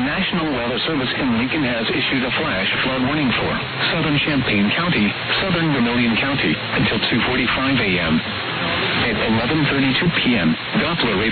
National Weather Service in Lincoln has issued a flash flood warning for southern Champaign County, southern Vermilion County until 2:45 a.m. At 11:32 p.m., Doppler radar